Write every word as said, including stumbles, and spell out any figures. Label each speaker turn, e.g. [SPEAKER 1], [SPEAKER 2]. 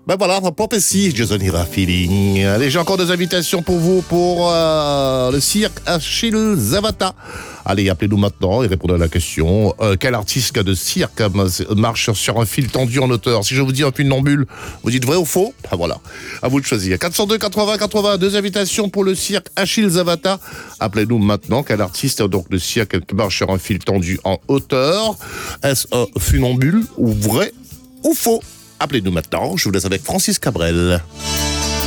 [SPEAKER 1] Ben voilà, pop ici, Jason ira feeling. Allez, j'ai encore des invitations pour vous pour euh, le cirque Achille Zavata. Allez, appelez-nous maintenant et répondez à la question. Euh, quel artiste de cirque marche sur un fil tendu en hauteur? Si je vous dis un funambule, vous dites vrai ou faux? Ben voilà, à vous de choisir. quatre cent deux quatre-vingts quatre-vingts, deux invitations pour le cirque Achille Zavata. Appelez-nous maintenant. Quel artiste donc de cirque marche sur un fil tendu en hauteur? Est-ce un funambule ou vrai ou faux? Appelez-nous maintenant, je vous laisse avec Francis Cabrel.